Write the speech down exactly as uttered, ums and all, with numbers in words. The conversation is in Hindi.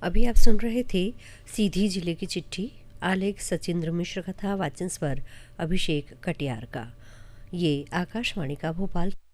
अभी आप सुन रहे थे सीधी जिले की चिट्ठी। आलेख सचिंद्र मिश्र का था। वाचन स्वर अभिषेक कटियार का। ये आकाशवाणी का भोपाल